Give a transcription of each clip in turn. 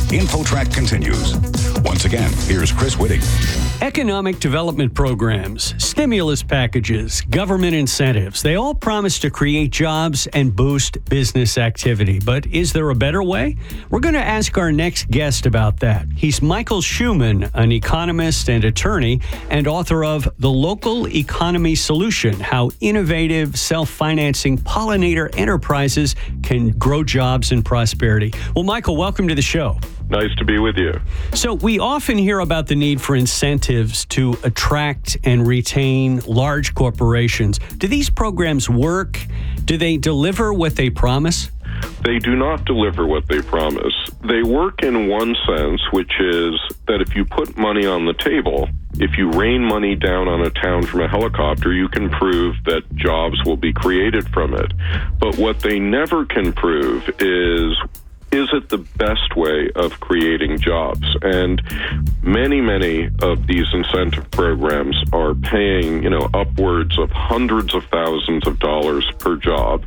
InfoTrack continues. Once again, here's Chris Whitting. Economic development programs, stimulus packages, government incentives, they all promise to create jobs and boost business activity. But is there a better way? We're going to ask our next guest about that. He's Michael Schumann, an economist and attorney, and author of The Local Economy Solution: How Innovative Self-Financing Pollinator Enterprises Can Grow Jobs and Prosperity. Well, Michael, welcome to the show. Nice to be with you. So we often hear about the need for incentives to attract and retain large corporations. Do these programs work? Do they deliver what they promise? They do not deliver what they promise. They work in one sense, which is that if you put money on the table, if you rain money down on a town from a helicopter, you can prove that jobs will be created from it. But what they never can prove is it the best way of creating jobs? And many of these incentive programs are paying, upwards of hundreds of thousands of dollars per job.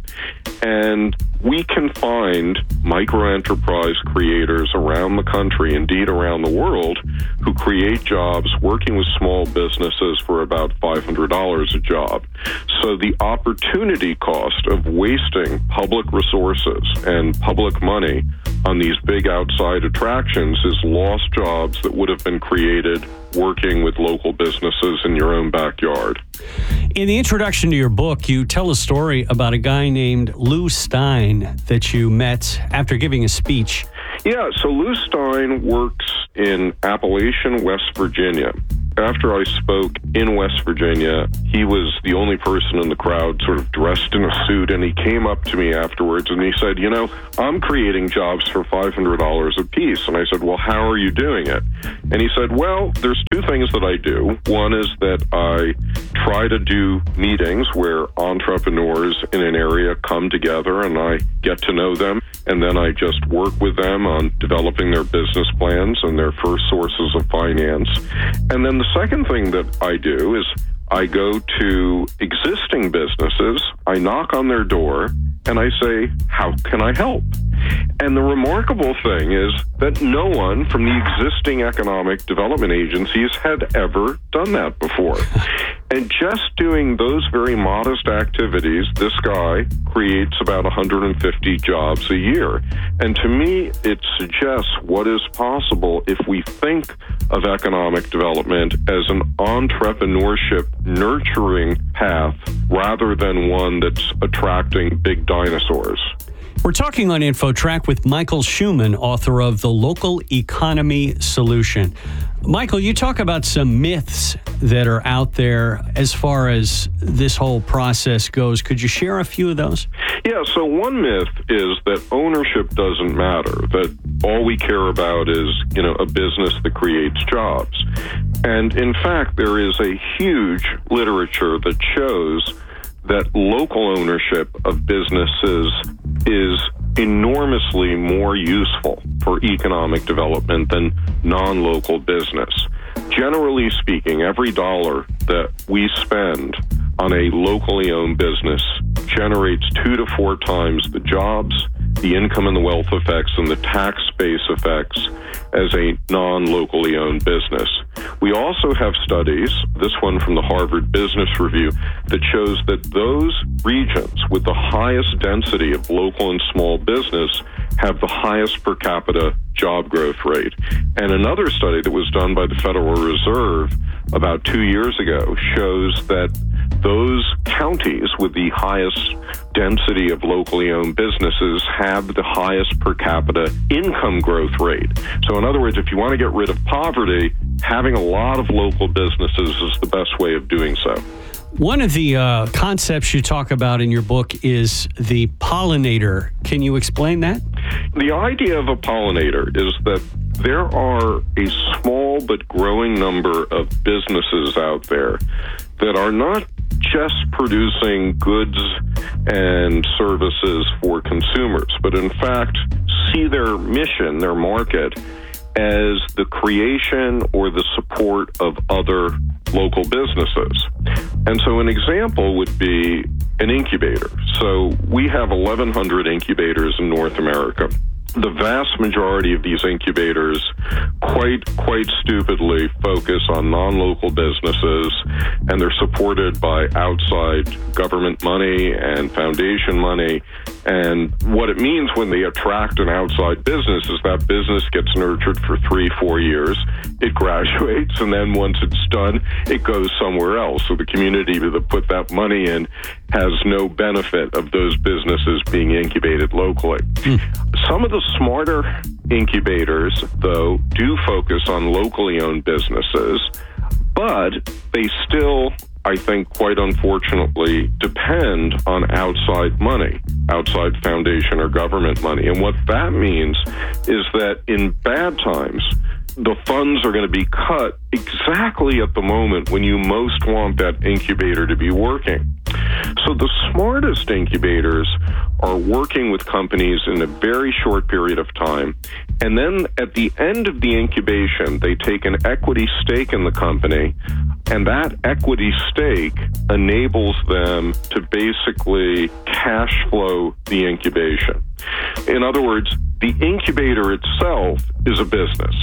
And we can find microenterprise creators around the country, indeed around the world, who create jobs working with small businesses for about $500 a job. So the opportunity cost of wasting public resources and public money on these big outside attractions is lost jobs that would have been created working with local businesses in your own backyard. In the introduction to your book, you tell a story about a guy named Lou Stein that you met after giving a speech. Yeah, so Lou Stein works in Appalachian, West Virginia. After I spoke in West Virginia, he was the only person in the crowd sort of dressed in a suit, and he came up to me afterwards and he said, I'm creating jobs for $500 a piece. And I said, well, how are you doing it? And he said, well, there's two things that I do. One is that I try to do meetings where entrepreneurs in an area come together and I get to know them, and then I just work with them on developing their business plans and their first sources of finance. And then the second thing that I do is I go to existing businesses, I knock on their door, and I say, how can I help? And the remarkable thing is that no one from the existing economic development agencies had ever done that before. And just doing those very modest activities, this guy creates about 150 jobs a year. And to me, it suggests what is possible if we think of economic development as an entrepreneurship nurturing path rather than one that's attracting big dinosaurs. We're talking on InfoTrack with Michael Schumann, author of The Local Economy Solution. Michael, you talk about some myths that are out there as far as this whole process goes. Could you share a few of those? Yeah, so one myth is that ownership doesn't matter, that all we care about is, a business that creates jobs. And in fact, there is a huge literature that shows that local ownership of businesses is enormously more useful for economic development than non-local business. Generally speaking, every dollar that we spend on a locally owned business generates 2 to 4 times the jobs, the income and the wealth effects, and the tax base effects as a non-locally owned business. We also have studies, this one from the Harvard Business Review, that shows that those regions with the highest density of local and small business have the highest per capita job growth rate. And another study that was done by the Federal Reserve about 2 years ago shows that those counties with the highest density of locally owned businesses have the highest per capita income growth rate. So in other words, if you want to get rid of poverty, having a lot of local businesses is the best way of doing so. One of the concepts you talk about in your book is the pollinator. Can you explain that? The idea of a pollinator is that there are a small but growing number of businesses out there that are not just producing goods and services for consumers, but in fact see their mission, their market, as the creation or the support of other local businesses. And so an example would be an incubator. So we have 1,100 incubators in North America. the vast majority of these incubators quite stupidly focus on non-local businesses, and they're supported by outside government money and foundation money. And what it means when they attract an outside business is that business gets nurtured for 3-4 years, it graduates, and then once it's done, it goes somewhere else. So the community that put that money in has no benefit of those businesses being incubated locally. Some of the smarter incubators, though, do focus on locally owned businesses, but they still, I think, quite unfortunately, depend on outside money, outside foundation or government money. And what that means is that in bad times, the funds are going to be cut exactly at the moment when you most want that incubator to be working. So the smartest incubators are working with companies in a very short period of time, and then at the end of the incubation, they take an equity stake in the company, and that equity stake enables them to basically cash flow the incubation. In other words, the incubator itself is a business.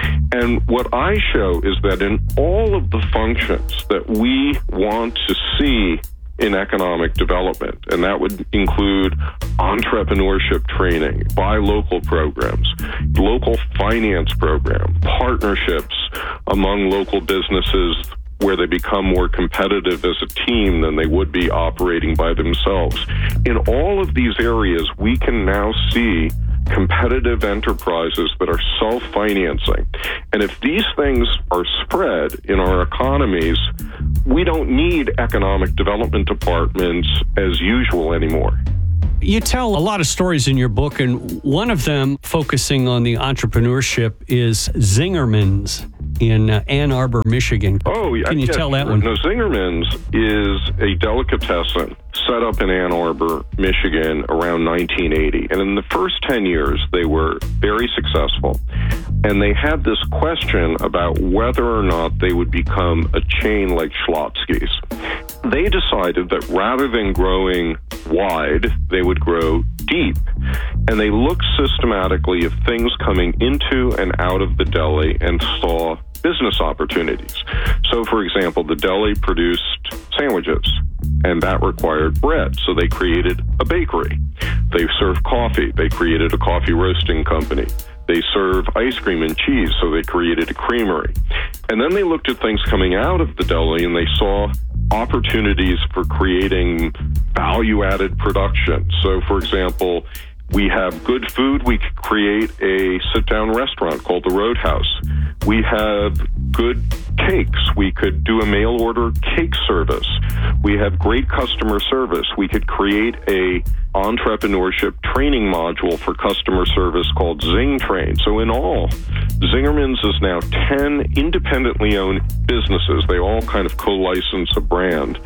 And what I show is that in all of the functions that we want to see in economic development, and that would include entrepreneurship training, buy local programs, local finance program, partnerships among local businesses where they become more competitive as a team than they would be operating by themselves. In all of these areas, we can now see competitive enterprises that are self-financing. And if these things are spread in our economies, we don't need economic development departments as usual anymore. You tell a lot of stories in your book, and one of them focusing on the entrepreneurship is Zingerman's in Ann Arbor, Michigan. Oh, yeah. Can you tell that one? No, Zingerman's is a delicatessen set up in Ann Arbor, Michigan around 1980. And in the first 10 years, they were very successful. And they had this question about whether or not they would become a chain like Schlotzsky's. They decided that rather than growing wide, they would grow deep. And they looked systematically at things coming into and out of the deli and saw business opportunities. So, for example, the deli produced sandwiches, and that required bread. So they created a bakery. They served coffee. They created a coffee roasting company. They serve ice cream and cheese, so they created a creamery. And then they looked at things coming out of the deli, and they saw opportunities for creating value-added production. So, for example, we have good food. We could create a sit-down restaurant called the Roadhouse. We have good cakes. We could do a mail-order cake service. We have great customer service. We could create a entrepreneurship training module for customer service called Zing Train. So in all, Zingerman's is now 10 independently owned businesses. They all kind of co-license a brand.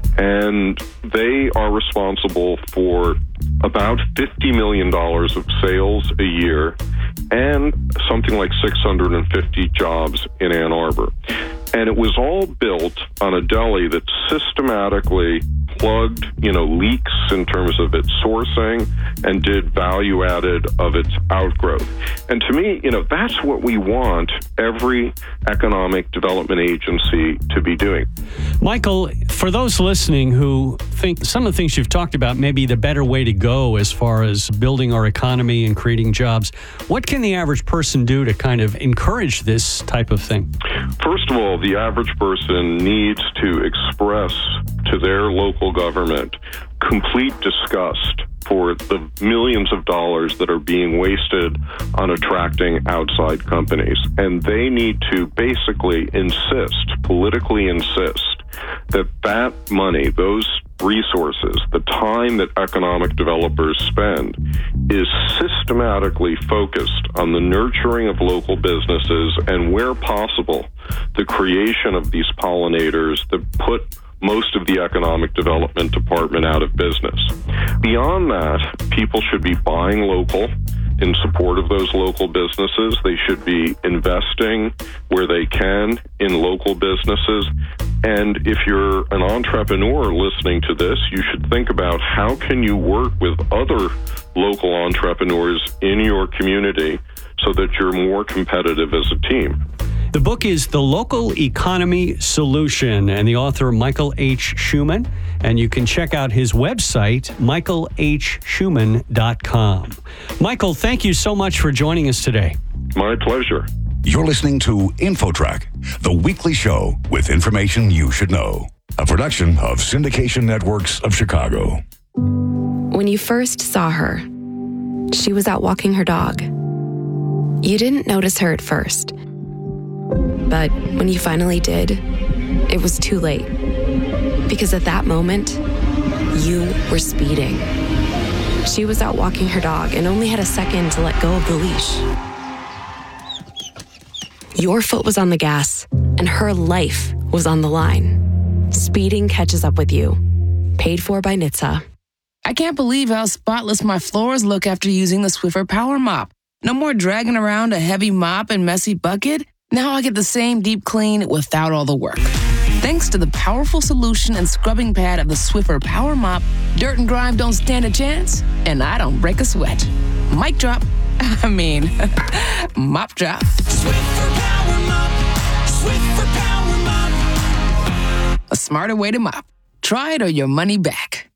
And they are responsible for about $50 million of sales a year and something like 650 jobs in Ann Arbor. And it was all built on a deli that systematically plugged, leaks in terms of its sourcing and did value added of its outgrowth. And to me, that's what we want every economic development agency to be doing. Michael, for those listening who think some of the things you've talked about may be the better way to go as far as building our economy and creating jobs, what can the average person do to kind of encourage this type of thing? First of all, the average person needs to express to their local government complete disgust for the millions of dollars that are being wasted on attracting outside companies. And they need to basically politically insist, that money, those resources, the time that economic developers spend is systematically focused on the nurturing of local businesses and, where possible, the creation of these pollinators that put most of the economic development department out of business. Beyond that, people should be buying local in support of those local businesses. They should be investing where they can in local businesses. And if you're an entrepreneur listening to this, you should think about how can you work with other local entrepreneurs in your community so that you're more competitive as a team. The book is The Local Economy Solution, and the author, Michael H. Schumann. And you can check out his website, michaelhschumann.com. Michael, thank you so much for joining us today. My pleasure. You're listening to InfoTrack, the weekly show with information you should know. A production of Syndication Networks of Chicago. When you first saw her, she was out walking her dog. You didn't notice her at first. But when you finally did, it was too late. Because at that moment, you were speeding. She was out walking her dog and only had a second to let go of the leash. Your foot was on the gas, and her life was on the line. Speeding catches up with you. Paid for by NHTSA. I can't believe how spotless my floors look after using the Swiffer Power Mop. No more dragging around a heavy mop and messy bucket. Now I get the same deep clean without all the work. Thanks to the powerful solution and scrubbing pad of the Swiffer Power Mop, dirt and grime don't stand a chance, and I don't break a sweat. Mic drop. Mop drop. Swiffer Power Mop. Swiffer Power Mop. A smarter way to mop. Try it or your money back.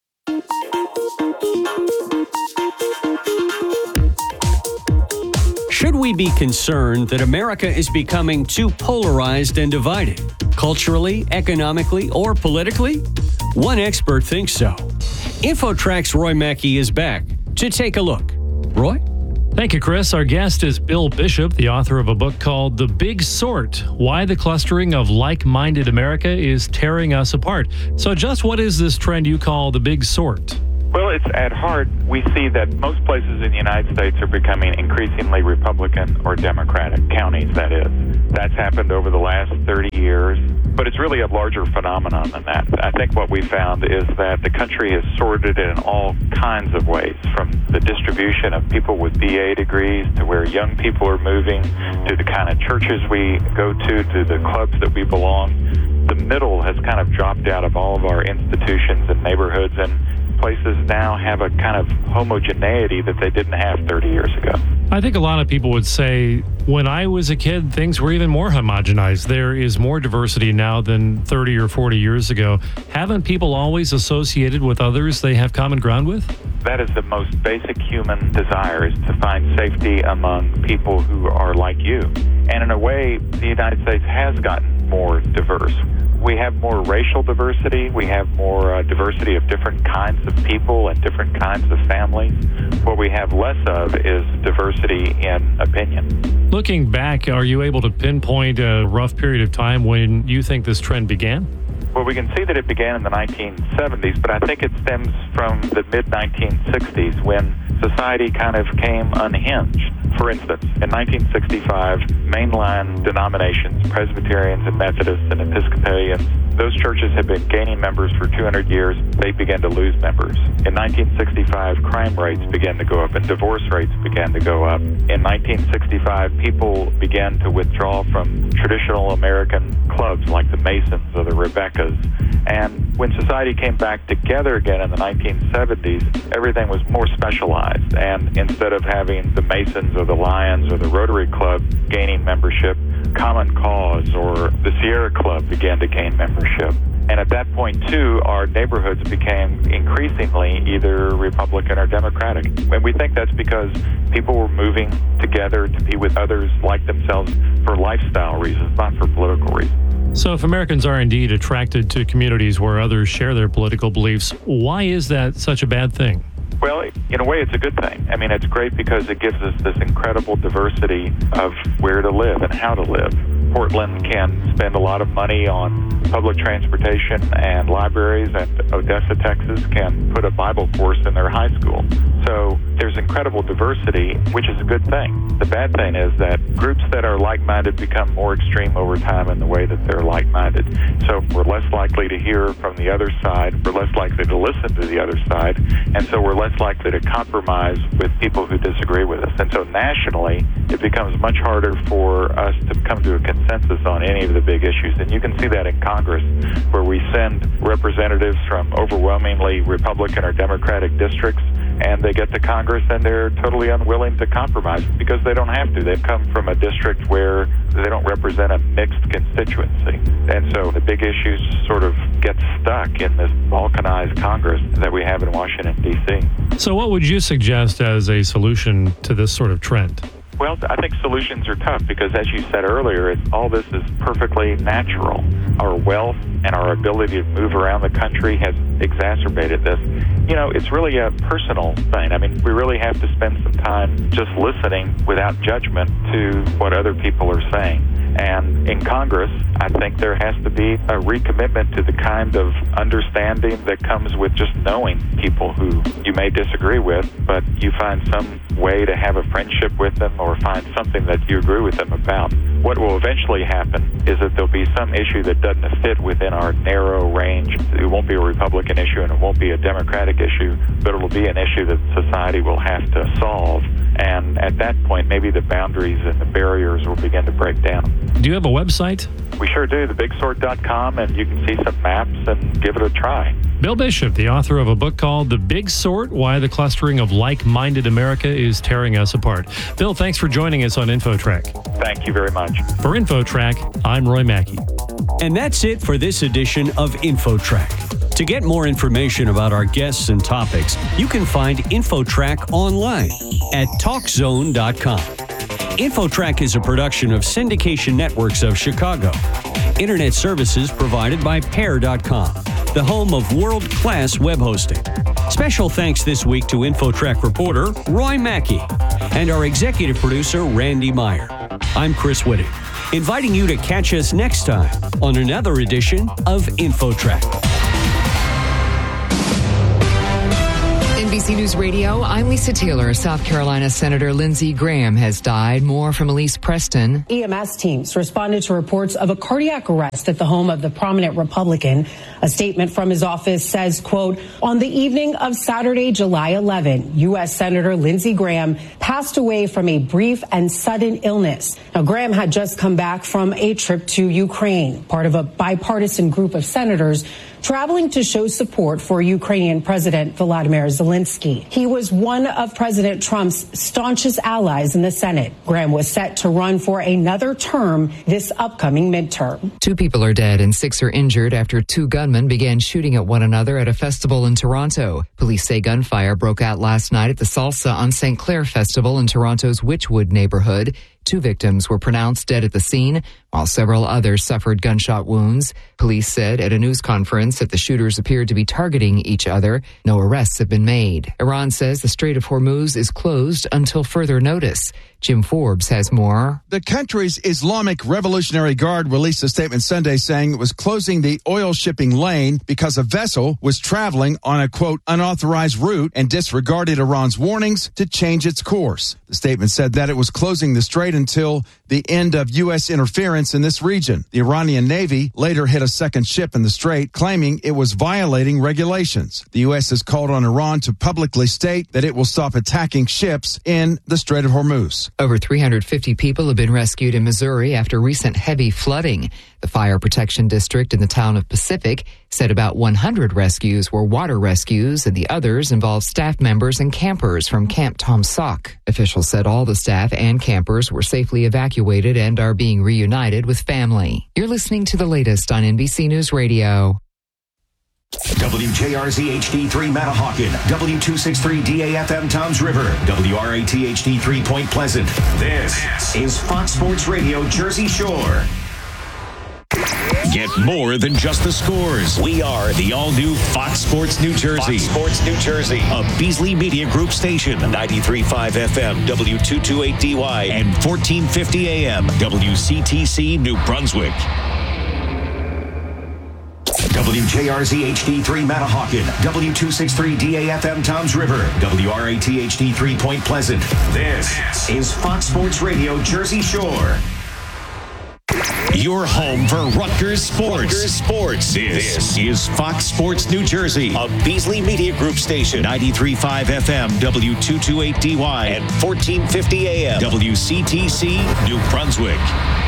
Should we be concerned that America is becoming too polarized and divided, culturally, economically, or politically? One expert thinks so. InfoTrack's Roy Mackey is back to take a look. Roy? Thank you, Chris. Our guest is Bill Bishop, the author of a book called The Big Sort, Why the Clustering of Like-Minded America is Tearing Us Apart. So just what is this trend you call the Big Sort? Well, it's at heart, we see that most places in the United States are becoming increasingly Republican or Democratic, counties, that is. That's happened over the last 30 years, but it's really a larger phenomenon than that. I think what we found is that the country is sorted in all kinds of ways, from the distribution of people with BA degrees to where young people are moving, to the kind of churches we go to the clubs that we belong. The middle has kind of dropped out of all of our institutions and neighborhoods, and places now have a kind of homogeneity that they didn't have 30 years ago. I think a lot of people would say, when I was a kid, things were even more homogenized. There is more diversity now than 30 or 40 years ago. Haven't people always associated with others they have common ground with? That is the most basic human desire, is to find safety among people who are like you. And in a way, the United States has gotten more diverse. We have more racial diversity. We have more diversity of different kinds of people and different kinds of families. What we have less of is diversity in opinion. Looking back, are you able to pinpoint a rough period of time when you think this trend began? Well, we can see that it began in the 1970s, but I think it stems from the mid-1960s when society kind of came unhinged. For instance, in 1965, mainline denominations, Presbyterians and Methodists and Episcopalians, those churches had been gaining members for 200 years. They began to lose members. In 1965, crime rates began to go up and divorce rates began to go up. In 1965, people began to withdraw from traditional American clubs like the Masons or the Rebeccas. And when society came back together again in the 1970s, everything was more specialized. And instead of having the Masons or the Lions or the Rotary Club gaining membership, Common Cause or the Sierra Club began to gain membership. And at that point, too, our neighborhoods became increasingly either Republican or Democratic. And we think that's because people were moving together to be with others like themselves for lifestyle reasons, not for political reasons. So if Americans are indeed attracted to communities where others share their political beliefs, why is that such a bad thing? Well, in a way, it's a good thing. I mean, it's great because it gives us this incredible diversity of where to live and how to live. Portland can spend a lot of money on public transportation and libraries, and Odessa, Texas can put a Bible course in their high school. So there's incredible diversity, which is a good thing. The bad thing is that groups that are like-minded become more extreme over time in the way that they're like-minded. So we're less likely to hear from the other side, we're less likely to listen to the other side, and so we're less likely to compromise with people who disagree with us. And so nationally, it becomes much harder for us to come to a consensus on any of the big issues. And you can see that in Congress, where we send representatives from overwhelmingly Republican or Democratic districts, and they get to Congress and they're totally unwilling to compromise because they don't have to. They've come from a district where they don't represent a mixed constituency. And so the big issues sort of get stuck in this balkanized Congress that we have in Washington, D.C. So what would you suggest as a solution to this sort of trend? Well, I think solutions are tough because, as you said earlier, all this is perfectly natural. Our wealth and our ability to move around the country has exacerbated this. You know, it's really a personal thing. I mean, we really have to spend some time just listening without judgment to what other people are saying. And in Congress, I think there has to be a recommitment to the kind of understanding that comes with just knowing people who you may disagree with, but you find some way to have a friendship with them or find something that you agree with them about. What will eventually happen is that there'll be some issue that doesn't fit within our narrow range. It won't be a Republican issue and it won't be a Democratic issue, but it'll be an issue that society will have to solve. And at that point, maybe the boundaries and the barriers will begin to break down. Do you have a website? We sure do, thebigsort.com, and you can see some maps and give it a try. Bill Bishop, the author of a book called The Big Sort, Why the Clustering of Like-Minded America is Tearing Us Apart. Bill, thanks for joining us on InfoTrack. Thank you very much. For InfoTrack, I'm Roy Mackey. And that's it for this edition of InfoTrack. To get more information about our guests and topics, you can find InfoTrack online at TalkZone.com. InfoTrack is a production of Syndication Networks of Chicago. Internet services provided by Pair.com, the home of world-class web hosting. Special thanks this week to InfoTrack reporter Roy Mackey and our executive producer Randy Meyer. I'm Chris Whitting, inviting you to catch us next time on another edition of InfoTrack. NBC News Radio, I'm Lisa Taylor. South Carolina Senator Lindsey Graham has died. More from Elise Preston. EMS teams responded to reports of a cardiac arrest at the home of the prominent Republican. A statement from his office says, quote, on the evening of Saturday, July 11, U.S. Senator Lindsey Graham passed away from a brief and sudden illness. Now, Graham had just come back from a trip to Ukraine, part of a bipartisan group of senators traveling to show support for Ukrainian President Volodymyr Zelensky. He was one of President Trump's staunchest allies in the Senate. Graham was set to run for another term this upcoming midterm. 2 people are dead and 6 are injured after 2 gunmen began shooting at one another at a festival in Toronto. Police say gunfire broke out last night at the Salsa on St. Clair Festival in Toronto's Wychwood neighborhood. 2 victims were pronounced dead at the scene, while several others suffered gunshot wounds. Police said at a news conference that the shooters appeared to be targeting each other. No arrests have been made. Iran says the Strait of Hormuz is closed until further notice. Jim Forbes has more. The country's Islamic Revolutionary Guard released a statement Sunday saying it was closing the oil shipping lane because a vessel was traveling on a, quote, unauthorized route and disregarded Iran's warnings to change its course. The statement said that it was closing the strait until the end of U.S. interference in this region. The Iranian Navy later hit a second ship in the strait, claiming it was violating regulations. The U.S. has called on Iran to publicly state that it will stop attacking ships in the Strait of Hormuz. Over 350 people have been rescued in Missouri after recent heavy flooding. The Fire Protection District in the town of Pacific said about 100 rescues were water rescues, and the others involved staff members and campers from Camp Tom Sock. Officials said all the staff and campers were safely evacuated and are being reunited with family. You're listening to the latest on NBC News Radio. WJRZ HD3 Manahawkin, W263 DAFM Toms River, WRAT HD3 Point Pleasant. This is Fox Sports Radio Jersey Shore. Get more than just the scores. We are the all-new Fox Sports New Jersey. Fox Sports New Jersey. A Beasley Media Group station. 93.5 FM, W228DY, and 1450 AM, WCTC New Brunswick. WJRZ HD3 Matahawkin, W263 DAFM Toms River, WRAT HD3 Point Pleasant. This is Fox Sports Radio Jersey Shore. Your home for Rutgers Sports. This is Fox Sports New Jersey, a Beasley Media Group station. 93.5 FM, W228DY, and 1450 AM, WCTC, New Brunswick.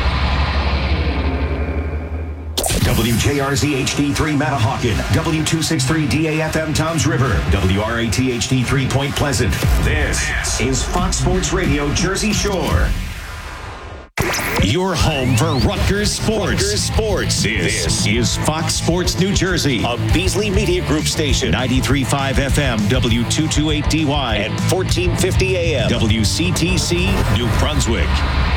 WJRZ HD3 Matahawkin, W263 DAFM Toms River, WRAT HD3 Point Pleasant. This is Fox Sports Radio Jersey Shore. Your home for Rutgers Sports. This is Fox Sports New Jersey, a Beasley Media Group station. 93.5 FM, W228DY, and 1450 AM, WCTC, New Brunswick.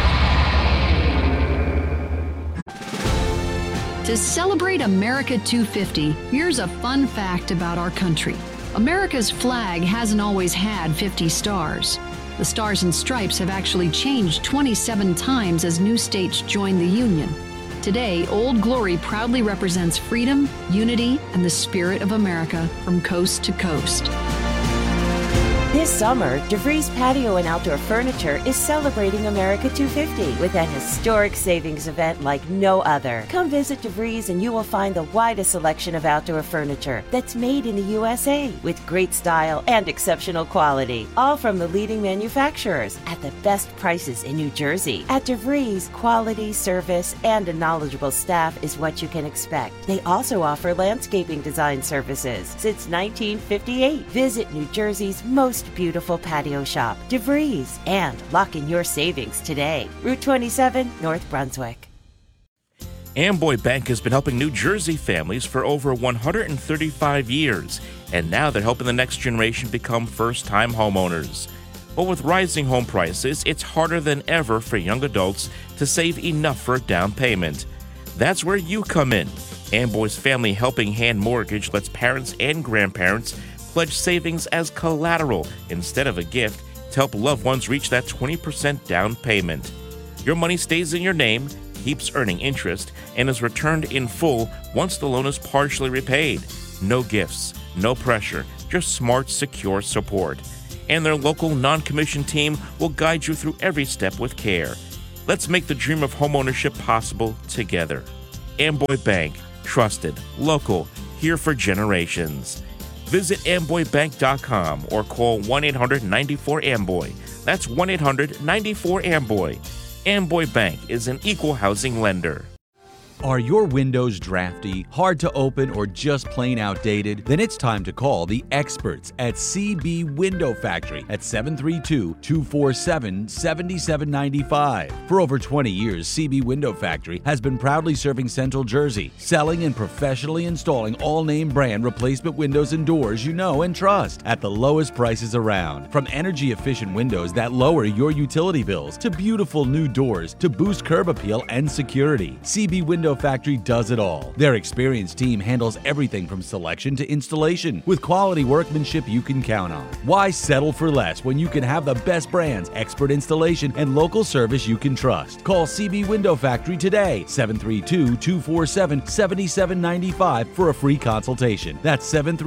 To celebrate America 250, here's a fun fact about our country. America's flag hasn't always had 50 stars. The Stars and Stripes have actually changed 27 times as new states joined the Union. Today, Old Glory proudly represents freedom, unity, and the spirit of America from coast to coast. This summer, DeVries Patio and Outdoor Furniture is celebrating America 250 with an historic savings event like no other. Come visit DeVries and you will find the widest selection of outdoor furniture that's made in the USA with great style and exceptional quality, all from the leading manufacturers at the best prices in New Jersey. At DeVries, quality, service, and a knowledgeable staff is what you can expect. They also offer landscaping design services since 1958. Visit New Jersey's most beautiful patio shop, DeVries, and lock in your savings today. Route 27, North Brunswick. Amboy Bank has been helping New Jersey families for over 135 years, and now they're helping the next generation become first-time homeowners. But with rising home prices, it's harder than ever for young adults to save enough for a down payment. That's where you come in. Amboy's Family Helping Hand Mortgage lets parents and grandparents pledge savings as collateral instead of a gift to help loved ones reach that 20% down payment. Your money stays in your name, keeps earning interest, and is returned in full once the loan is partially repaid. No gifts, no pressure, just smart, secure support. And their local non-commissioned team will guide you through every step with care. Let's make the dream of homeownership possible together. Amboy Bank, trusted, local, here for generations. Visit amboybank.com or call 1-800-94-AMBOY. That's 1-800-94-AMBOY. Amboy Bank is an equal housing lender. Are your windows drafty, hard to open, or just plain outdated? Then it's time to call the experts at CB Window Factory at 732-247-7795. For over 20 years, CB Window Factory has been proudly serving Central Jersey, selling and professionally installing all-name brand replacement windows and doors you know and trust at the lowest prices around. From energy-efficient windows that lower your utility bills to beautiful new doors to boost curb appeal and security, CB Window Factory does it all. Their experienced team handles everything from selection to installation with quality workmanship you can count on. Why settle for less when you can have the best brands, expert installation, and local service you can trust? Call CB Window Factory today, 732-247-7795 for a free consultation. That's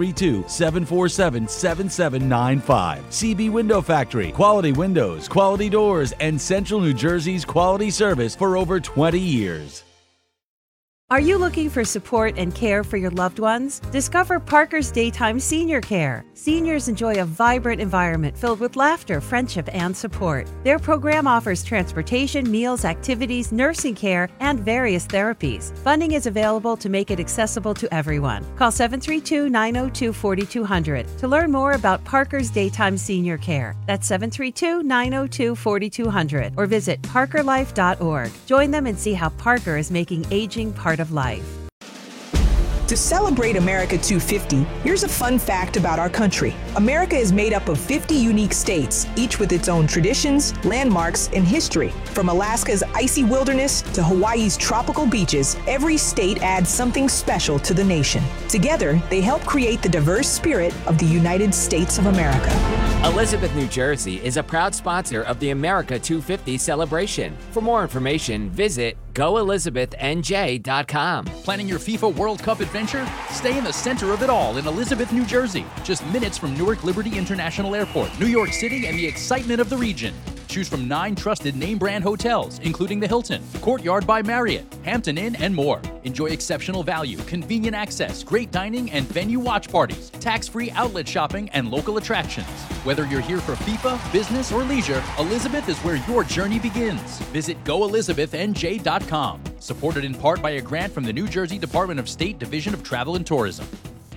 732-747-7795. CB Window Factory, quality windows, quality doors, and Central New Jersey's quality service for over 20 years. Are you looking for support and care for your loved ones? Discover Parker's Daytime Senior Care. Seniors enjoy a vibrant environment filled with laughter, friendship, and support. Their program offers transportation, meals, activities, nursing care, and various therapies. Funding is available to make it accessible to everyone. Call 732-902-4200 to learn more about Parker's Daytime Senior Care. That's 732-902-4200 or visit parkerlife.org. Join them and see how Parker is making aging part of life. To celebrate America 250, here's a fun fact about our country. America is made up of 50 unique states, each with its own traditions, landmarks, and history. From Alaska's icy wilderness to Hawaii's tropical beaches, every state adds something special to the nation. Together, they help create the diverse spirit of the United States of America. Elizabeth, New Jersey is a proud sponsor of the America 250 celebration. For more information, visit goelizabethnj.com. Planning your FIFA World Cup adventure? Stay in the center of it all in Elizabeth, New Jersey. Just minutes from Newark Liberty International Airport, New York City, and the excitement of the region. Choose from 9 trusted name brand hotels, including the Hilton, Courtyard by Marriott, Hampton Inn, and more. Enjoy exceptional value, convenient access, great dining, and venue watch parties, tax-free outlet shopping, and local attractions. Whether you're here for FIFA, business, or leisure, Elizabeth is where your journey begins. Visit goelizabethnj.com. Supported in part by a grant from the New Jersey Department of State Division of Travel and Tourism.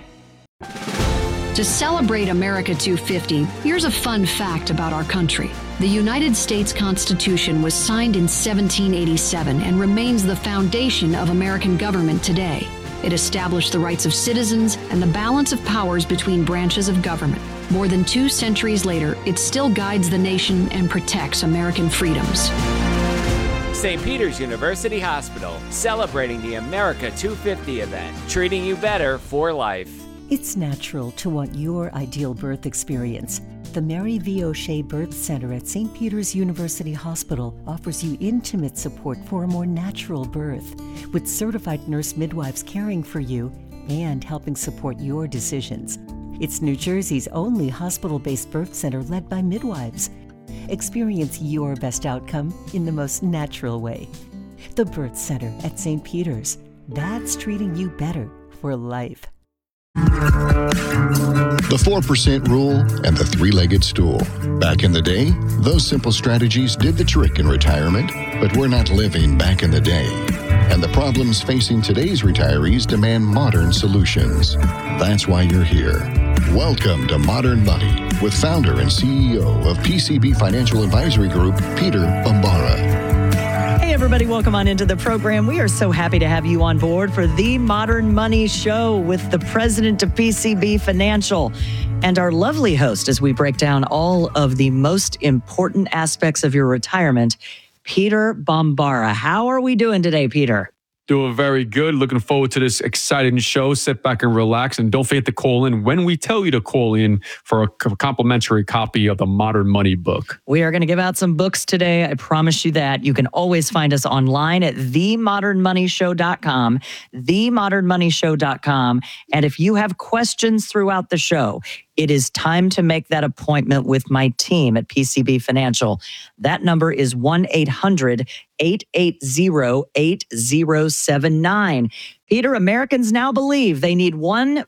To celebrate America 250, here's a fun fact about our country. The United States Constitution was signed in 1787 and remains the foundation of American government today. It established the rights of citizens and the balance of powers between branches of government. More than 2 centuries later, it still guides the nation and protects American freedoms. St. Peter's University Hospital, celebrating the America 250 event, treating you better for life. It's natural to want your ideal birth experience. The Mary V. O'Shea Birth Center at St. Peter's University Hospital offers you intimate support for a more natural birth, with certified nurse midwives caring for you and helping support your decisions. It's New Jersey's only hospital-based birth center led by midwives. Experience your best outcome in the most natural way. The Birth Center at St. Peter's. That's treating you better for life. The 4% rule and the 3-legged stool. Back in the day, those simple strategies did the trick in retirement, but we're not living back in the day. And the problems facing today's retirees demand modern solutions. That's why you're here. Welcome to Modern Money with founder and CEO of PCB Financial Advisory Group, Peter Bombara. Hey, everybody, welcome on into the program. We are so happy to have you on board for the Modern Money Show with the president of PCB Financial and our lovely host as we break down all of the most important aspects of your retirement, Peter Bombara. How are we doing today, Peter? Doing very good. Looking forward to this exciting show. Sit back and relax. And don't forget to call in when we tell you to call in for a complimentary copy of the Modern Money book. We are going to give out some books today. I promise you that. You can always find us online at themodernmoneyshow.com, themodernmoneyshow.com. And if you have questions throughout the show, it is time to make that appointment with my team at PCB Financial. That number is 1-800-880-8079. Peter, Americans now believe they need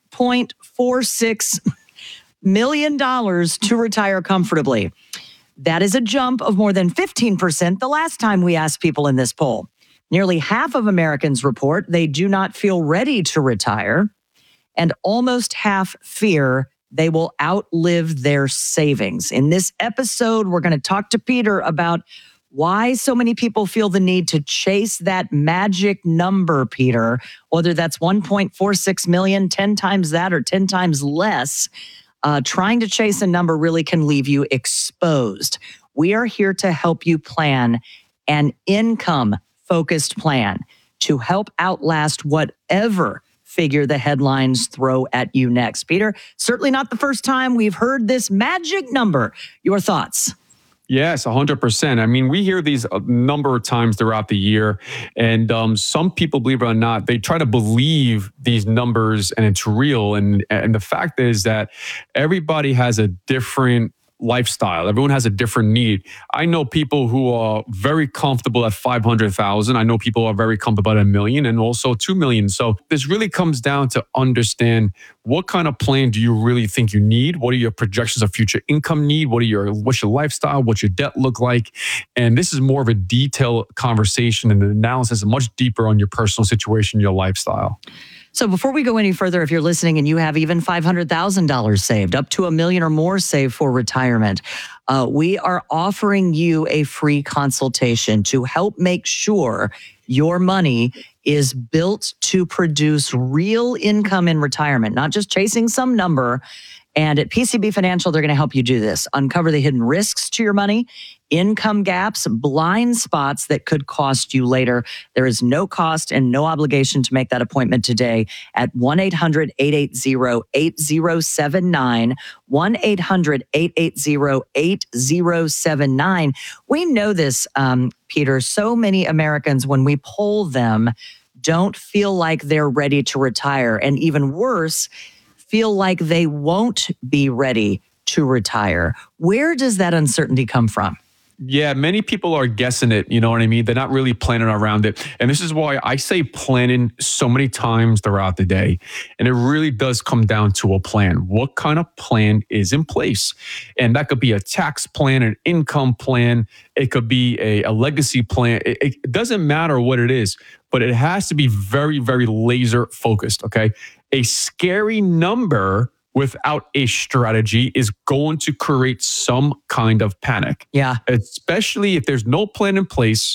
$1.46 million to retire comfortably. That is a jump of more than 15% the last time we asked people in this poll. Nearly half of Americans report they do not feel ready to retire, and almost half fear they will outlive their savings. In this episode, we're going to talk to Peter about why so many people feel the need to chase that magic number, Peter, whether that's 1.46 million, 10 times that or 10 times less. Trying to chase a number really can leave you exposed. We are here to help you plan an income-focused plan to help outlast whatever figure the headlines throw at you next. Peter, certainly not the first time we've heard this magic number. Your thoughts? Yes, 100%. I mean, we hear these a number of times throughout the year, and some people, believe it or not, they try to believe these numbers and it's real. And the fact is that everybody has a different lifestyle. Everyone has a different need. I know people who are very comfortable at 500,000. I know people who are very comfortable at $1 million and also 2 million. So this really comes down to understand what kind of plan do you really think you need? What are your projections of future income need? What's your lifestyle? What's your debt look like? And this is more of a detailed conversation and an analysis much deeper on your personal situation, your lifestyle. So before we go any further, if you're listening and you have even $500,000 saved, up to $1 million or more saved for retirement, we are offering you a free consultation to help make sure your money is built to produce real income in retirement, not just chasing some number. And at PCB Financial, they're going to help you do this, uncover the hidden risks to your money, income gaps, blind spots that could cost you later. There is no cost and no obligation to make that appointment today at 1-800-880-8079, 1-800-880-8079. We know this, Peter. So many Americans, when we poll them, don't feel like they're ready to retire. And even worse, feel like they won't be ready to retire. Where does that uncertainty come from? Yeah, many people are guessing it. You know what I mean? They're not really planning around it. And this is why I say planning so many times throughout the day. And it really does come down to a plan. What kind of plan is in place? And that could be a tax plan, an income plan. It could be a legacy plan. It doesn't matter what it is, but it has to be very, very laser focused. Okay. A scary number without a strategy is going to create some kind of panic. Yeah. Especially if there's no plan in place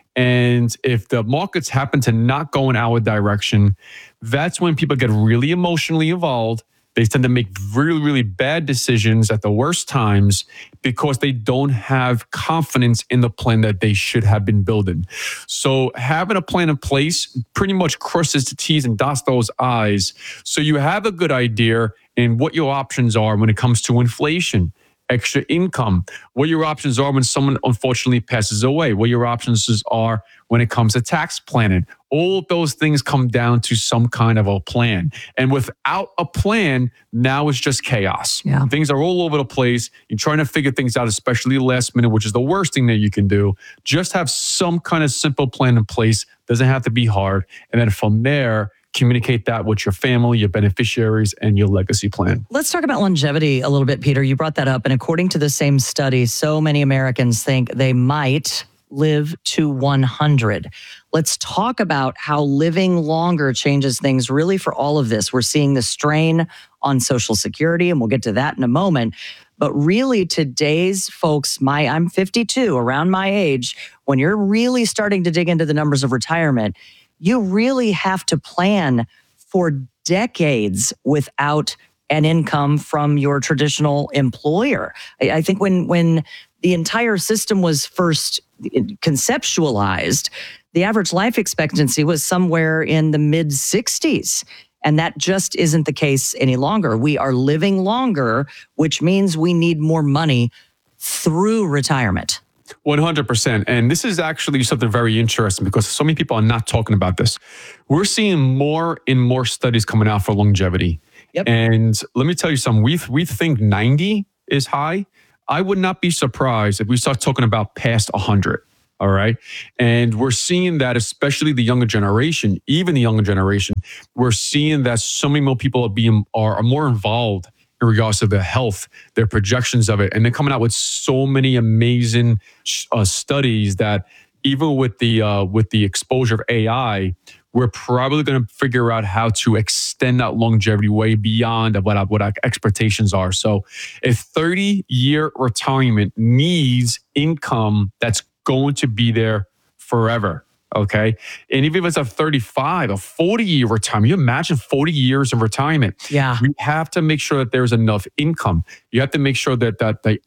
and if the markets happen to not go in our direction, that's when people get really emotionally involved. They tend to make really, really bad decisions at the worst times because they don't have confidence in the plan that they should have been building. So having a plan in place pretty much crosses the T's and dots those I's. So you have a good idea in what your options are when it comes to inflation, extra income, what your options are when someone unfortunately passes away, what your options are when it comes to tax planning. All of those things come down to some kind of a plan. And without a plan, now it's just chaos. Yeah. Things are all over the place. You're trying to figure things out, especially last minute, which is the worst thing that you can do. Just have some kind of simple plan in place. Doesn't have to be hard. And then from there, communicate that with your family, your beneficiaries, and your legacy plan. Let's talk about longevity a little bit, Peter. You brought that up. And according to the same study, so many Americans think they might live to 100. Let's talk about how living longer changes things really for all of this. We're seeing the strain on Social Security, and we'll get to that in a moment. But really, today's folks, I'm 52, around my age, when you're really starting to dig into the numbers of retirement, you really have to plan for decades without an income from your traditional employer. I think when the entire system was first conceptualized, the average life expectancy was somewhere in the mid 60s. And that just isn't the case any longer. We are living longer, which means we need more money through retirement. 100%. And this is actually something very interesting because so many people are not talking about this. We're seeing more and more studies coming out for longevity. Yep. And let me tell you something. We think 90 is high. I would not be surprised if we start talking about past 100. All right. And we're seeing that, especially the younger generation, even the younger generation, we're seeing that so many more people are more involved in regards to their health, their projections of it. And they're coming out with so many amazing studies that even with the exposure of AI, we're probably going to figure out how to extend that longevity way beyond what our expectations are. So a 30-year retirement needs income that's going to be there forever. Okay. And even if it's a 35, a 40-year retirement, you imagine 40 years of retirement. Yeah. We have to make sure that there's enough income. You have to make sure that the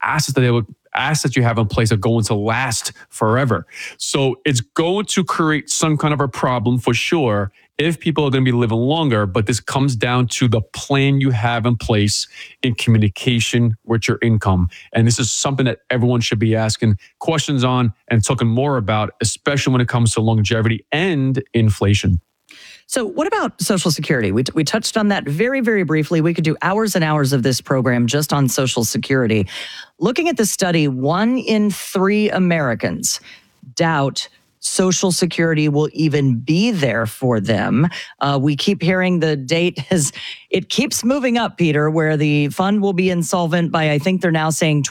assets you have in place are going to last forever. So it's going to create some kind of a problem for sure if people are going to be living longer, but this comes down to the plan you have in place in communication with your income. And this is something that everyone should be asking questions on and talking more about, especially when it comes to longevity and inflation. So what about Social Security? We touched on that very, very briefly. We could do hours and hours of this program just on Social Security. Looking at the study, 1 in 3 Americans doubt Social Security will even be there for them. We keep hearing the date it keeps moving up, Peter, where the fund will be insolvent by, I think they're now saying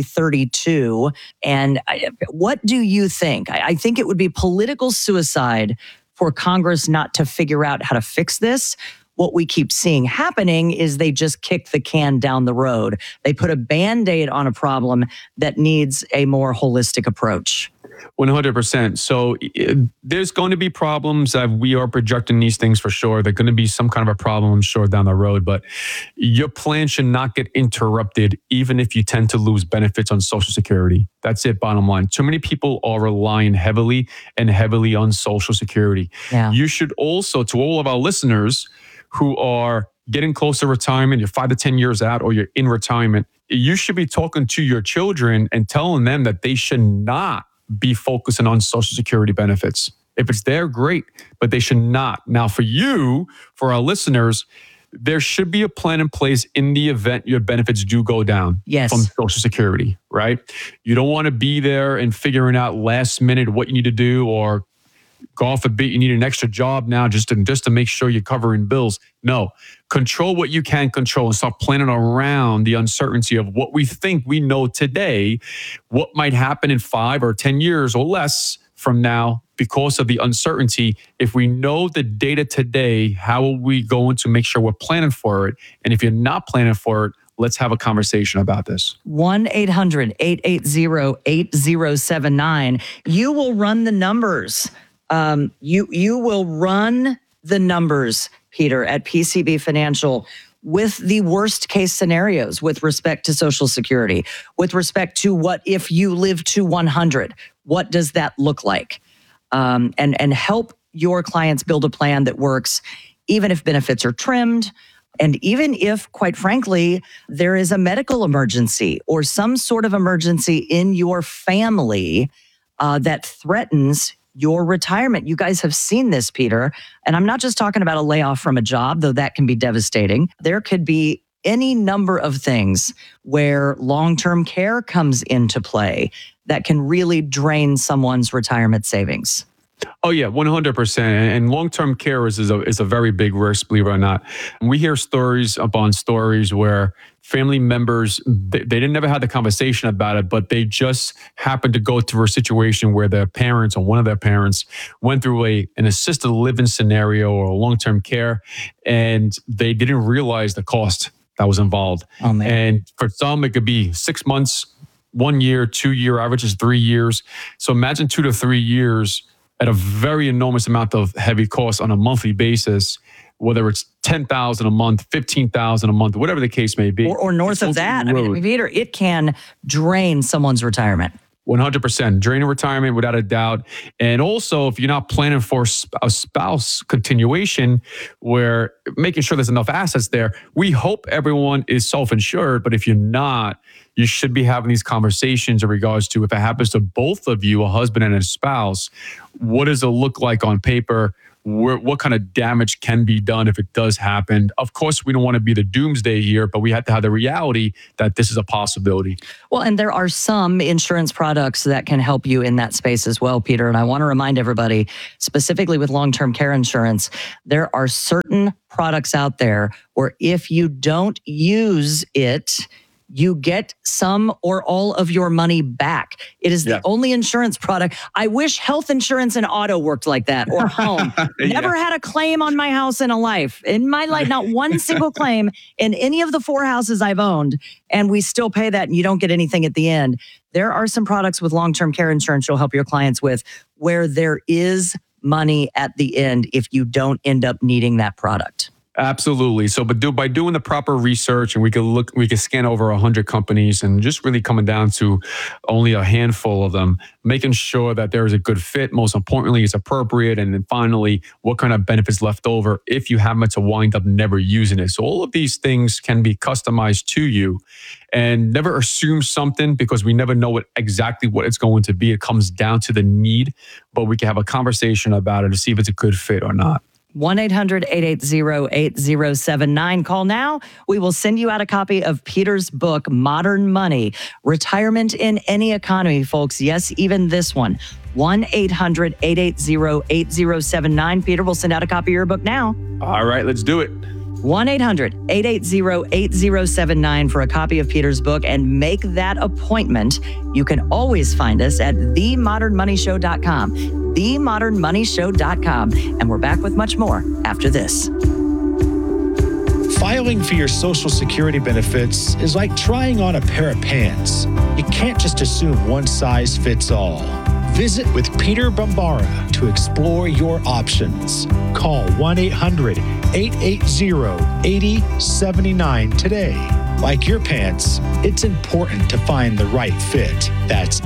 2032. And what do you think? I think it would be political suicide for Congress not to figure out how to fix this. What we keep seeing happening is they just kick the can down the road. They put a Band-Aid on a problem that needs a more holistic approach. 100%. So there's going to be problems. We are projecting these things for sure. There's going to be some kind of a problem, I'm sure, down the road. But your plan should not get interrupted, even if you tend to lose benefits on Social Security. That's it, bottom line. Too many people are relying heavily on Social Security. Yeah. You should also, to all of our listeners who are getting close to retirement, you're 5 to 10 years out, or you're in retirement, you should be talking to your children and telling them that they should not be focusing on Social Security benefits. If it's there, great, but they should not. Now, for you, for our listeners, there should be a plan in place in the event your benefits do go down from Social Security, right? You don't want to be there and figuring out last minute what you need to do, or God forbid you need an extra job now just to make sure you're covering bills. No, control what you can control and start planning around the uncertainty of what we think we know today, what might happen in 5 or 10 years or less from now because of the uncertainty. If we know the data today, how are we going to make sure we're planning for it? And if you're not planning for it, let's have a conversation about this. 1-800-880-8079. You will run the numbers. You will run the numbers, Peter, at PCB Financial with the worst case scenarios with respect to Social Security, with respect to what if you live to 100, what does that look like? And help your clients build a plan that works, even if benefits are trimmed, and even if, quite frankly, there is a medical emergency or some sort of emergency in your family that threatens your retirement. You guys have seen this, Peter. And I'm not just talking about a layoff from a job, though that can be devastating. There could be any number of things where long-term care comes into play that can really drain someone's retirement savings. Oh, yeah, 100%. And long-term care is a very big risk, believe it or not. We hear stories upon stories where family members, they didn't ever have the conversation about it, but they just happened to go through a situation where their parents or one of their parents went through an assisted living scenario or long-term care, and they didn't realize the cost that was involved. Oh, man. And for some, it could be 6 months, 1 year, 2 year, average is 3 years. So imagine 2 to 3 years at a very enormous amount of heavy costs on a monthly basis, whether it's $10,000 a month, $15,000 a month, whatever the case may be. Or north of that. I mean, Peter, it can drain someone's retirement. 100%. Draining retirement without a doubt. And also, if you're not planning for a spouse continuation, where making sure there's enough assets there, we hope everyone is self-insured. But if you're not, you should be having these conversations in regards to if it happens to both of you, a husband and a spouse, what does it look like on paper? What kind of damage can be done if it does happen? Of course, we don't want to be the doomsday here, but we have to have the reality that this is a possibility. Well, and there are some insurance products that can help you in that space as well, Peter. And I want to remind everybody, specifically with long-term care insurance, there are certain products out there where if you don't use it, you get some or all of your money back. It is the only insurance product. I wish health insurance and auto worked like that, or home. Never had a claim on my house in my life, not one single claim in any of the 4 houses I've owned. And we still pay that and you don't get anything at the end. There are some products with long-term care insurance you'll help your clients with where there is money at the end if you don't end up needing that product. Absolutely. So, but by doing the proper research, and we can scan over 100 companies and just really coming down to only a handful of them, making sure that there is a good fit. Most importantly, it's appropriate. And then finally, what kind of benefits left over if you happen to wind up never using it. So all of these things can be customized to you, and never assume something because we never know exactly what it's going to be. It comes down to the need, but we can have a conversation about it to see if it's a good fit or not. 1-800-880-8079. Call now. We will send you out a copy of Peter's book, Modern Money, Retirement in Any Economy, folks. Yes, even this one. 1-800-880-8079. Peter will send out a copy of your book now. All right, let's do it. 1-800-880-8079 for a copy of Peter's book and make that appointment. You can always find us at themodernmoneyshow.com, themodernmoneyshow.com. And we're back with much more after this. Filing for your Social Security benefits is like trying on a pair of pants. You can't just assume one size fits all. Visit with Peter Bombara to explore your options. Call 1-800-880-8079 today. Like your pants, it's important to find the right fit. That's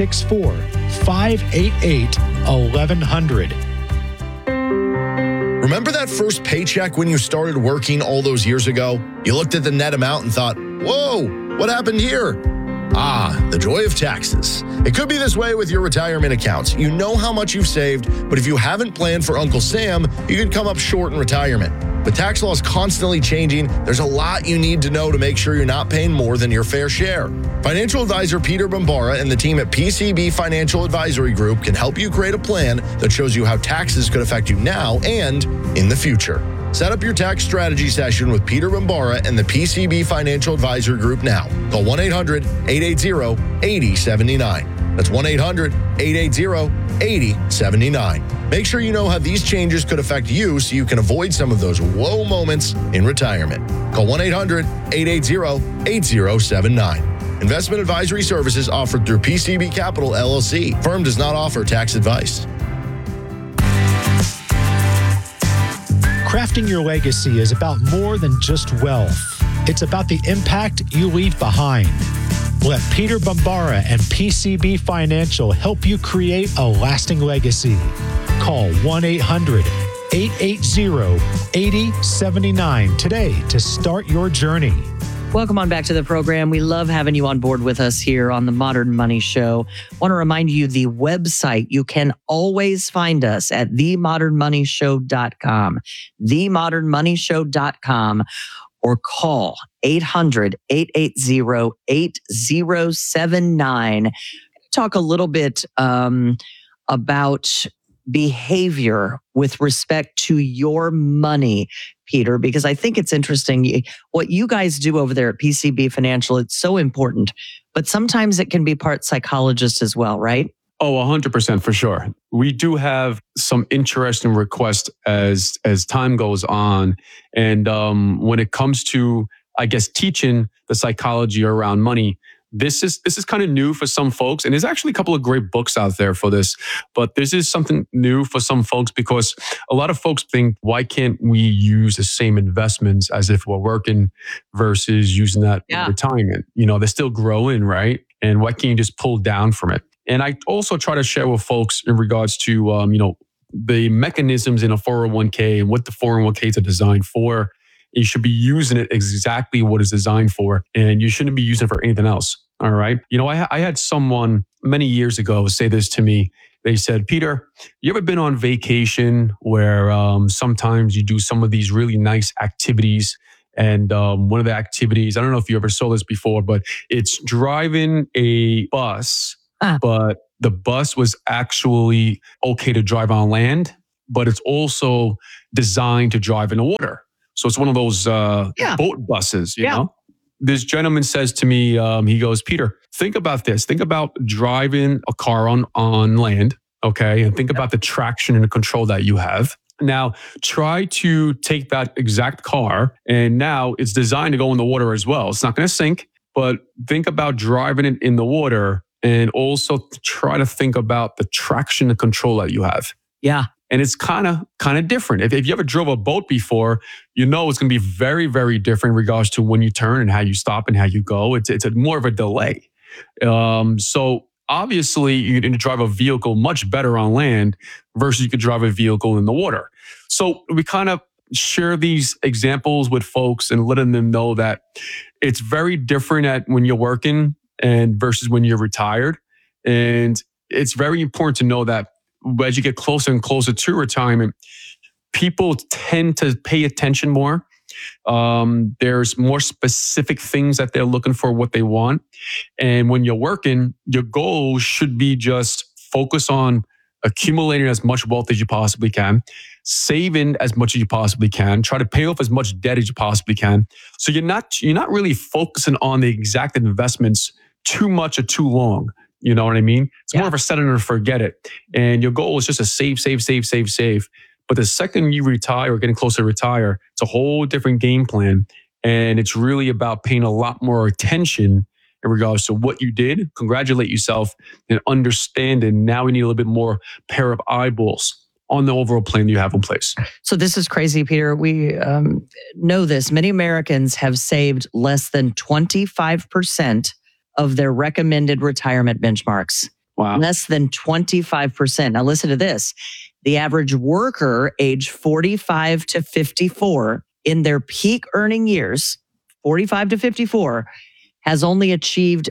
864-588-1100. Remember that first paycheck when you started working all those years ago? You looked at the net amount and thought, whoa, what happened here? Ah, the joy of taxes. It could be this way with your retirement accounts. You know how much you've saved, but if you haven't planned for Uncle Sam, you could come up short in retirement. With tax laws constantly changing, there's a lot you need to know to make sure you're not paying more than your fair share. Financial advisor Peter Bombara and the team at PCB Financial Advisory Group can help you create a plan that shows you how taxes could affect you now and in the future. Set up your tax strategy session with Peter Bombara and the PCB Financial Advisory Group now. Call 1-800-880-8079. That's 1-800-880-8079. Make sure you know how these changes could affect you so you can avoid some of those whoa moments in retirement. Call 1-800-880-8079. Investment advisory services offered through PCB Capital, LLC. Firm does not offer tax advice. Crafting your legacy is about more than just wealth. It's about the impact you leave behind. Let Peter Bombara and PCB Financial help you create a lasting legacy. Call 1-800-880-8079 today to start your journey. Welcome on back to the program. We love having you on board with us here on the Modern Money Show. I want to remind you the website. You can always find us at themodernmoneyshow.com, themodernmoneyshow.com, or call 800-880-8079. Talk a little bit about behavior with respect to your money, Peter, because I think it's interesting what you guys do over there at PCB Financial. It's so important, but sometimes it can be part psychologist as well, right? Oh, 100% for sure. We do have some interesting requests as time goes on. And when it comes to, I guess, teaching the psychology around money, this is kind of new for some folks. And there's actually a couple of great books out there for this. But this is something new for some folks because a lot of folks think, why can't we use the same investments as if we're working versus using that in retirement? You know, they're still growing, right? And why can't you just pull down from it? And I also try to share with folks in regards to, the mechanisms in a 401k and what the 401ks are designed for. You should be using it exactly what it's designed for, and you shouldn't be using it for anything else. All right. You know, I had someone many years ago say this to me. They said, Peter, you ever been on vacation where sometimes you do some of these really nice activities? And one of the activities, I don't know if you ever saw this before, but it's driving a bus, but the bus was actually okay to drive on land, but it's also designed to drive in the water. So it's one of those boat buses, you know? This gentleman says to me, he goes, Peter, think about this. Think about driving a car on land, okay? And think about the traction and the control that you have. Now, try to take that exact car, and now it's designed to go in the water as well. It's not going to sink, but think about driving it in the water and also try to think about the traction and control that you have. Yeah. And it's kind of different. If you ever drove a boat before, you know it's going to be very, very different in regards to when you turn and how you stop and how you go. It's more of a delay. So obviously, you can drive a vehicle much better on land versus you could drive a vehicle in the water. So we kind of share these examples with folks and letting them know that it's very different at when you're working and versus when you're retired. And it's very important to know that as you get closer and closer to retirement, people tend to pay attention more. There's more specific things that they're looking for, what they want. And when you're working, your goal should be just focus on accumulating as much wealth as you possibly can, saving as much as you possibly can, try to pay off as much debt as you possibly can. So you're not really focusing on the exact investments too much or too long. You know what I mean? It's more of a set it and forget it. And your goal is just to save. But the second you retire or getting closer to retire, it's a whole different game plan. And it's really about paying a lot more attention in regards to what you did, congratulate yourself, and understand. And now we need a little bit more pair of eyeballs on the overall plan you have in place. So this is crazy, Peter. We know this. Many Americans have saved less than 25% of their recommended retirement benchmarks. Wow. Less than 25%. Now listen to this. The average worker age 45 to 54 in their peak earning years, 45 to 54, has only achieved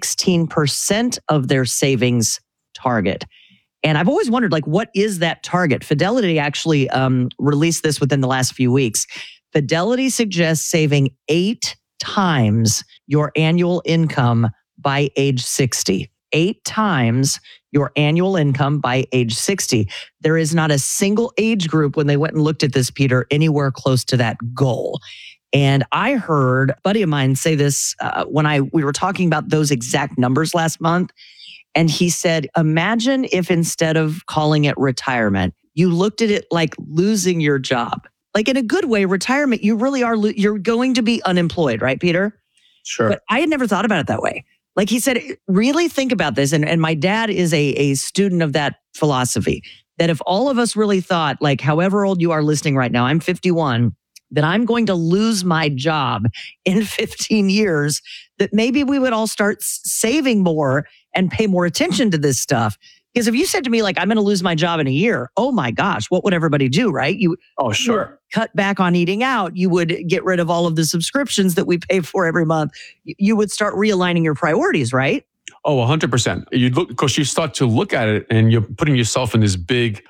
16% of their savings target. And I've always wondered, what is that target? Fidelity actually released this within the last few weeks. Fidelity suggests saving 8 times your annual income by age 60. 8 times your annual income by age 60. There is not a single age group when they went and looked at this, Peter, anywhere close to that goal. And I heard a buddy of mine say this when we were talking about those exact numbers last month. And he said, imagine if instead of calling it retirement, you looked at it like losing your job. Like in a good way, retirement, you really are, you're going to be unemployed, right, Peter? Sure. But I had never thought about it that way. Like he said, really think about this. And my dad is a student of that philosophy, that if all of us really thought, like however old you are listening right now, I'm 51, that I'm going to lose my job in 15 years, that maybe we would all start saving more and pay more attention to this stuff. Because if you said to me, I'm going to lose my job in a year, oh my gosh, what would everybody do, right? Oh, sure. You would cut back on eating out. You would get rid of all of the subscriptions that we pay for every month. You would start realigning your priorities, right? Oh, 100%. You look, because you start to look at it and you're putting yourself in this big,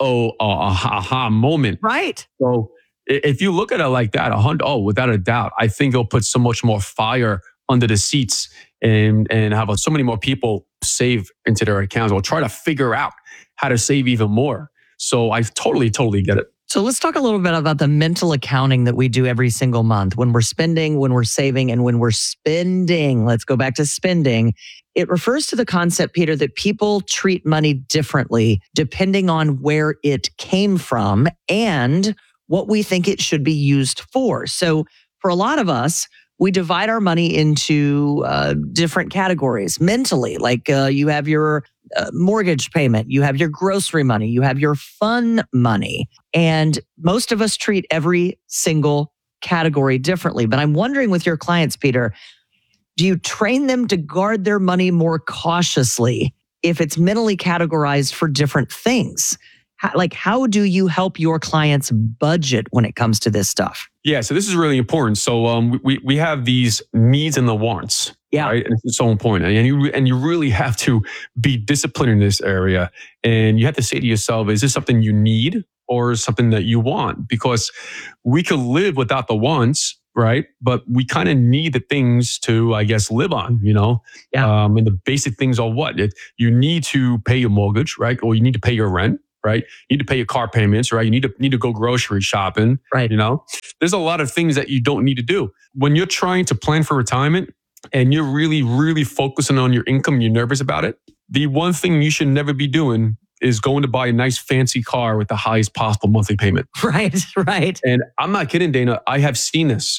aha moment. Right. So if you look at it like that, without a doubt, I think it'll put so much more fire under the seats and have so many more people save into their accounts or try to figure out how to save even more. So I totally get it. So let's talk a little bit about the mental accounting that we do every single month when we're spending, when we're saving, and when we're spending. Let's go back to spending. It refers to the concept, Peter, that people treat money differently depending on where it came from and what we think it should be used for. So for a lot of us, we divide our money into different categories mentally. Like you have your mortgage payment, you have your grocery money, you have your fun money. And most of us treat every single category differently. But I'm wondering with your clients, Peter, do you train them to guard their money more cautiously if it's mentally categorized for different things? How do you help your clients budget when it comes to this stuff? Yeah, so this is really important. So we have these needs and the wants. Yeah, right? And it's so important, and you really have to be disciplined in this area. And you have to say to yourself, is this something you need or something that you want? Because we could live without the wants, right? But we kind of need the things to, I guess, live on. Yeah. And the basic things are what you need to pay your mortgage, right? Or you need to pay your rent. Right, you need to pay your car payments. Right, you need to go grocery shopping. Right, there's a lot of things that you don't need to do when you're trying to plan for retirement, and you're really, really focusing on your income. You're nervous about it. The one thing you should never be doing is going to buy a nice fancy car with the highest possible monthly payment. Right. And I'm not kidding, Dana. I have seen this,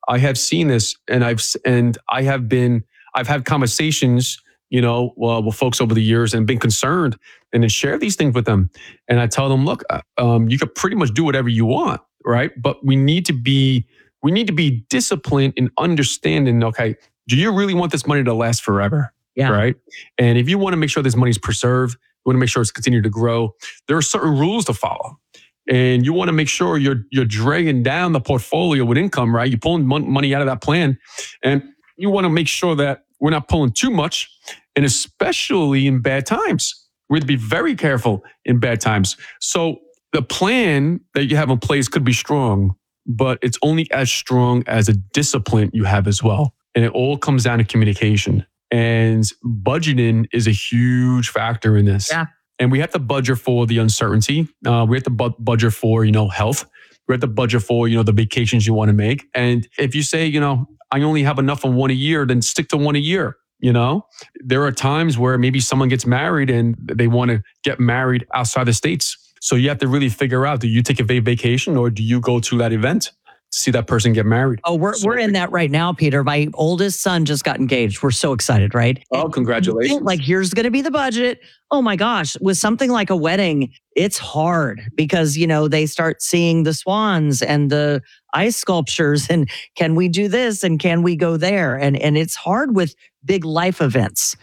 and I've had conversations, with folks over the years and been concerned and then share these things with them. And I tell them, look, you could pretty much do whatever you want, right? But we need to be disciplined in understanding, okay, do you really want this money to last forever? Yeah. Right. And if you want to make sure this money is preserved, you want to make sure it's continuing to grow, there are certain rules to follow. And you want to make sure you're dragging down the portfolio with income, right? You're pulling money out of that plan. And you want to make sure that we're not pulling too much, and especially in bad times. We have to be very careful in bad times. So the plan that you have in place could be strong, but it's only as strong as a discipline you have as well. And it all comes down to communication. And budgeting is a huge factor in this. Yeah. And we have to budget for the uncertainty. We have to budget for, health. We have to budget for, the vacations you want to make. And if you say, I only have enough of one a year, then stick to one a year. There are times where maybe someone gets married and they want to get married outside the States. So you have to really figure out, do you take a vacation or do you go to that event? see that person get married. Oh, we're in that right now, Peter. My oldest son just got engaged. We're so excited, right? Oh, congratulations. Like, here's going to be the budget. Oh my gosh. With something like a wedding, it's hard because, they start seeing the swans and the ice sculptures and can we do this and can we go there? And it's hard with big life events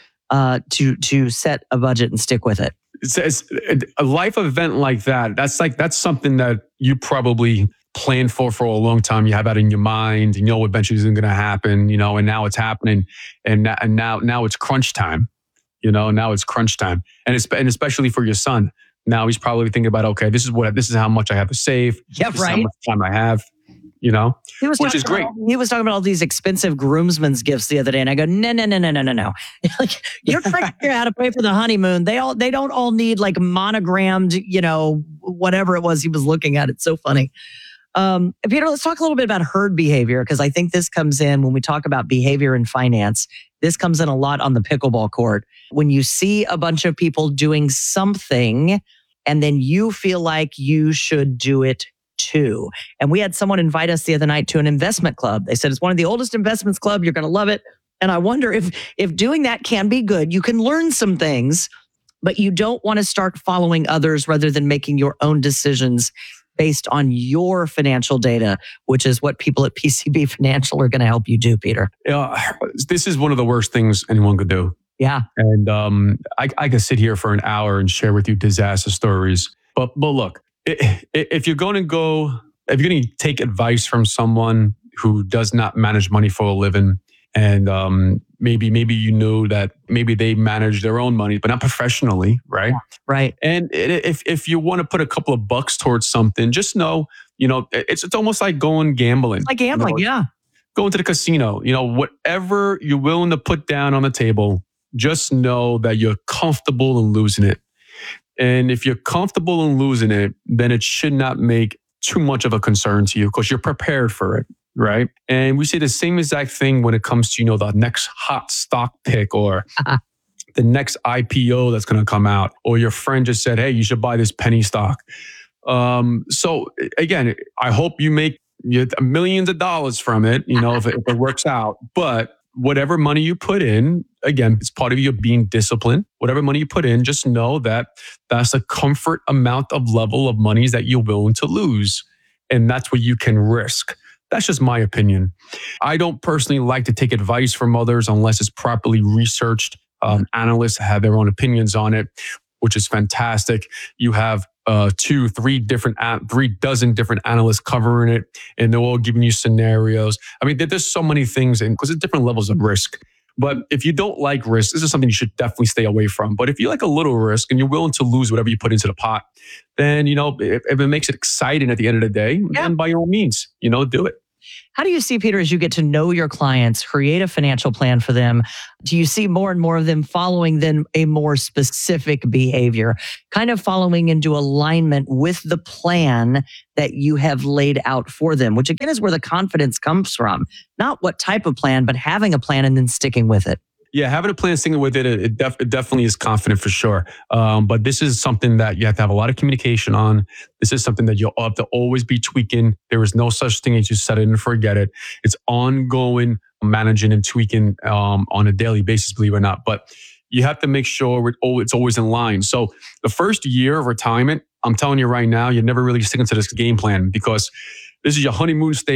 to set a budget and stick with it. It's a life event like that. That's something that you probably planned for a long time. You have that in your mind. You know eventually it's going to happen. And now it's happening. And now it's crunch time. Now it's crunch time, and especially for your son. Now he's probably thinking about, okay, this is how much I have to save. Yeah, this right. Is how much time I have. Which is great. He was talking about all these expensive groomsmen's gifts the other day, and I go, no. Like, you're trying to figure out how to pay for the honeymoon. They don't all need like monogrammed, whatever it was he was looking at. It's so funny. Peter, let's talk a little bit about herd behavior, because I think this comes in when we talk about behavior in finance. This comes in a lot on the pickleball court. When you see a bunch of people doing something and then you feel like you should do it too. And we had someone invite us the other night to an investment club. They said it's one of the oldest investments club. You're going to love it. And I wonder if doing that can be good. You can learn some things, but you don't want to start following others rather than making your own decisions based on your financial data, which is what people at PCB Financial are going to help you do, Peter. This is one of the worst things anyone could do. Yeah. And I could sit here for an hour and share with you disaster stories. But look, if you're going to take advice from someone who does not manage money for a living, and maybe that maybe they manage their own money, but not professionally, right? Yeah, right. And if you want to put a couple of bucks towards something, just know, it's almost like going gambling. It's like gambling, yeah. Going to the casino, whatever you're willing to put down on the table, just know that you're comfortable in losing it. And if you're comfortable in losing it, then it should not make too much of a concern to you because you're prepared for it, right? And we see the same exact thing when it comes to, the next hot stock pick or the next IPO that's going to come out, or your friend just said, hey, you should buy this penny stock. So again, I hope you make millions of dollars from it, if it works out. But whatever money you put in, again, it's part of you being disciplined. Whatever money you put in, just know that that's a comfort amount of level of monies that you're willing to lose. And that's what you can risk. That's just my opinion. I don't personally like to take advice from others unless it's properly researched. Analysts have their own opinions on it, which is fantastic. You have 3 dozen different analysts covering it, and they're all giving you scenarios. I mean, there's so many things, and because there's different levels of risk. But if you don't like risk, this is something you should definitely stay away from. But if you like a little risk and you're willing to lose whatever you put into the pot, then, if it makes it exciting at the end of the day, then by all means, do it. How do you see, Peter, as you get to know your clients, create a financial plan for them? Do you see more and more of them following then a more specific behavior, kind of following into alignment with the plan that you have laid out for them, which again is where the confidence comes from? Not what type of plan, but having a plan and then sticking with it. Yeah, having a plan, sticking with it, it definitely is confident for sure. But this is something that you have to have a lot of communication on. This is something that you'll have to always be tweaking. There is no such thing as you set it and forget it. It's ongoing managing and tweaking on a daily basis, believe it or not. But you have to make sure it's always in line. So the first year of retirement, I'm telling you right now, you're never really sticking to this game plan because this is your honeymoon stage.